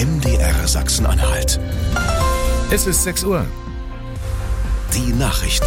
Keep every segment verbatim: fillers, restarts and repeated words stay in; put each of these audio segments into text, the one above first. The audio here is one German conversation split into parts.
M D R Sachsen-Anhalt. Es ist sechs Uhr. Die Nachrichten.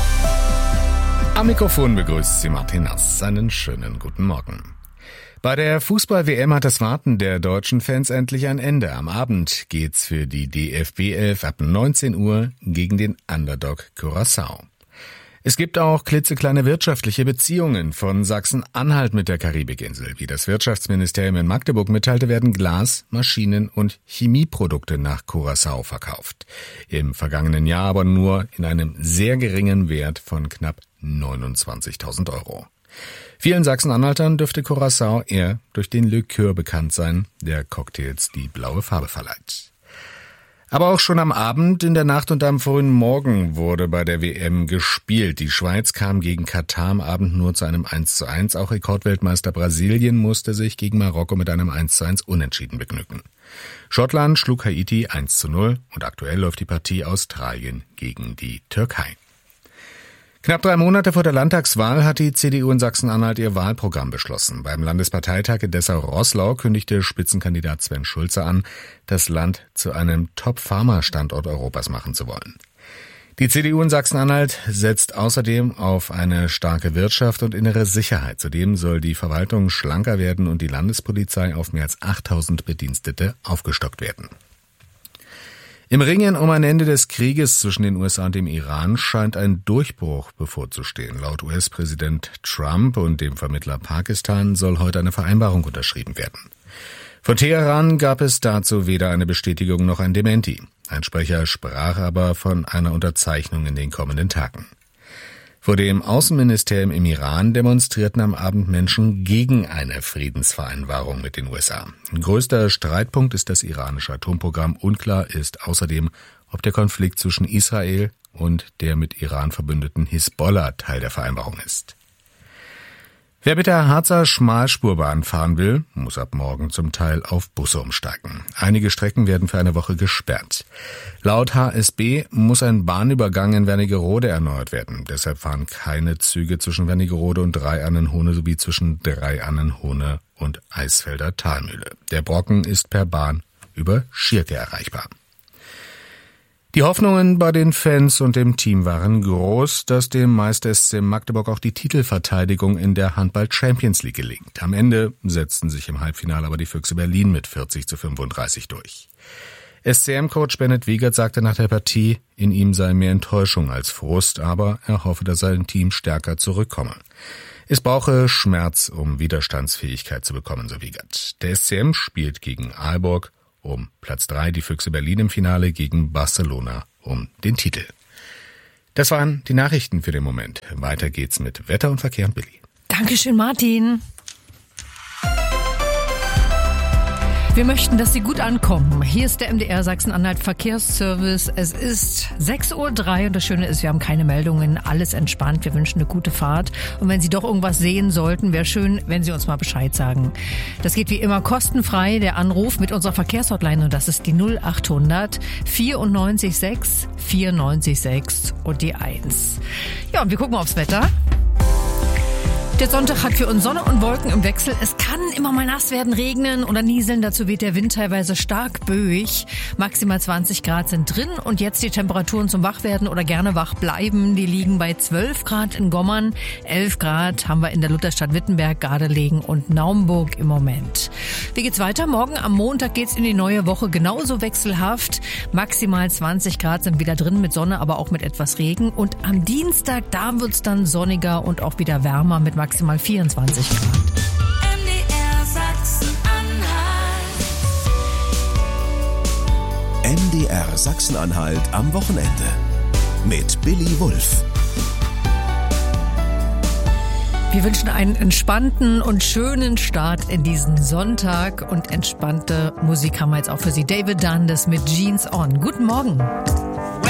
Am Mikrofon begrüßt Sie Martin Nass. Einen schönen guten Morgen. Bei der Fußball-W M hat das Warten der deutschen Fans endlich ein Ende. Am Abend geht's für die D F B elf ab neunzehn Uhr gegen den Underdog Curaçao. Es gibt auch klitzekleine wirtschaftliche Beziehungen von Sachsen-Anhalt mit der Karibikinsel. Wie das Wirtschaftsministerium in Magdeburg mitteilte, werden Glas-, Maschinen- und Chemieprodukte nach Curaçao verkauft. Im vergangenen Jahr aber nur in einem sehr geringen Wert von knapp neunundzwanzigtausend Euro. Vielen Sachsen-Anhaltern dürfte Curaçao eher durch den Likör bekannt sein, der Cocktails die blaue Farbe verleiht. Aber auch schon am Abend, in der Nacht und am frühen Morgen wurde bei der W M gespielt. Die Schweiz kam gegen Katar am Abend nur zu einem eins zu eins. Auch Rekordweltmeister Brasilien musste sich gegen Marokko mit einem eins zu eins Unentschieden begnügen. Schottland schlug Haiti eins zu null und aktuell läuft die Partie Australien gegen die Türkei. Knapp drei Monate vor der Landtagswahl hat die C D U in Sachsen-Anhalt ihr Wahlprogramm beschlossen. Beim Landesparteitag in Dessau-Roßlau kündigte Spitzenkandidat Sven Schulze an, das Land zu einem Top-Pharma-Standort Europas machen zu wollen. Die C D U in Sachsen-Anhalt setzt außerdem auf eine starke Wirtschaft und innere Sicherheit. Zudem soll die Verwaltung schlanker werden und die Landespolizei auf mehr als achttausend Bedienstete aufgestockt werden. Im Ringen um ein Ende des Krieges zwischen den U S A und dem Iran scheint ein Durchbruch bevorzustehen. Laut U S-Präsident Trump und dem Vermittler Pakistan soll heute eine Vereinbarung unterschrieben werden. Von Teheran gab es dazu weder eine Bestätigung noch ein Dementi. Ein Sprecher sprach aber von einer Unterzeichnung in den kommenden Tagen. Vor dem Außenministerium im Iran demonstrierten am Abend Menschen gegen eine Friedensvereinbarung mit den U S A. Ein größter Streitpunkt ist das iranische Atomprogramm. Unklar ist außerdem, ob der Konflikt zwischen Israel und der mit Iran verbündeten Hisbollah Teil der Vereinbarung ist. Wer mit der Harzer Schmalspurbahn fahren will, muss ab morgen zum Teil auf Busse umsteigen. Einige Strecken werden für eine Woche gesperrt. Laut H S B muss ein Bahnübergang in Wernigerode erneuert werden. Deshalb fahren keine Züge zwischen Wernigerode und Dreiannenhohne sowie zwischen Dreiannenhohne und Eisfelder Talmühle. Der Brocken ist per Bahn über Schierke erreichbar. Die Hoffnungen bei den Fans und dem Team waren groß, dass dem Meister S C Magdeburg auch die Titelverteidigung in der Handball-Champions League gelingt. Am Ende setzten sich im Halbfinale aber die Füchse Berlin mit vierzig zu fünfunddreißig durch. S C M-Coach Bennett Wiegert sagte nach der Partie, in ihm sei mehr Enttäuschung als Frust, aber er hoffe, dass sein Team stärker zurückkomme. Es brauche Schmerz, um Widerstandsfähigkeit zu bekommen, so Wiegert. Der S C M spielt gegen Aalborg um Platz drei, die Füchse Berlin im Finale gegen Barcelona um den Titel. Das waren die Nachrichten für den Moment. Weiter geht's mit Wetter und Verkehr und Billy. Dankeschön, Martin. Wir möchten, dass Sie gut ankommen. Hier ist der M D R Sachsen-Anhalt Verkehrsservice. Es ist sechs Uhr drei und das Schöne ist, wir haben keine Meldungen, alles entspannt. Wir wünschen eine gute Fahrt. Und wenn Sie doch irgendwas sehen sollten, wäre schön, wenn Sie uns mal Bescheid sagen. Das geht wie immer kostenfrei, der Anruf mit unserer Verkehrshotline und das ist die null achthundert vierundneunzig sechs vierundneunzig sechs und die eins. Ja, und wir gucken aufs Wetter. Der Sonntag hat für uns Sonne und Wolken im Wechsel. Es kann immer mal nass werden, regnen oder nieseln. Dazu weht der Wind teilweise stark böig. Maximal zwanzig Grad sind drin. Und jetzt die Temperaturen zum Wachwerden oder gerne wach bleiben. Die liegen bei zwölf Grad in Gommern. elf Grad haben wir in der Lutherstadt Wittenberg, Gardelegen und Naumburg im Moment. Wie geht's weiter? Morgen am Montag geht's in die neue Woche genauso wechselhaft. Maximal zwanzig Grad sind wieder drin mit Sonne, aber auch mit etwas Regen. Und am Dienstag, da wird's dann sonniger und auch wieder wärmer mit maximal maximal vierundzwanzig Grad. M D R Sachsen-Anhalt. M D R Sachsen-Anhalt am Wochenende mit Billy Wulff. Wir wünschen einen entspannten und schönen Start in diesen Sonntag und entspannte Musik haben wir jetzt auch für Sie. David Dundas mit Jeans On. Guten Morgen.